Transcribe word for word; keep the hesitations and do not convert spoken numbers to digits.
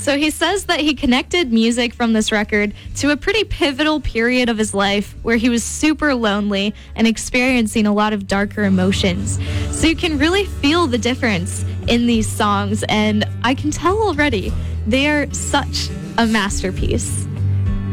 So he says that he connected music from this record to a pretty pivotal period of his life where he was super lonely and experiencing a lot of darker emotions. So you can really feel the difference in these songs, and I can tell already they are such a masterpiece.